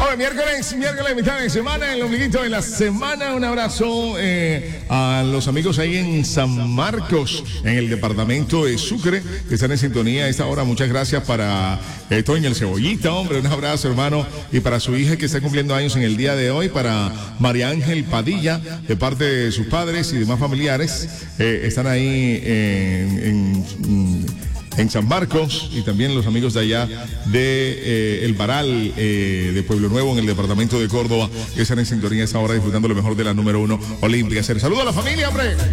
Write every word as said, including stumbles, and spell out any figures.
Bueno, miércoles, miércoles, mitad de semana, el ombliguito de la semana. Un abrazo eh, a los amigos ahí en San Marcos, en el departamento de Sucre, que están en sintonía a esta hora. Muchas gracias para eh, Toño el Cebollita, hombre, un abrazo, hermano. Y para su hija que está cumpliendo años en el día de hoy, para María Ángel Padilla, de parte de sus padres y demás familiares, eh, están ahí en... en, en en San Marcos, y también los amigos de allá de eh, El Baral, eh, de Pueblo Nuevo, en el departamento de Córdoba, que están en sintonía a esta hora disfrutando lo mejor de la número uno olímpica. Saludos a la familia, hombre.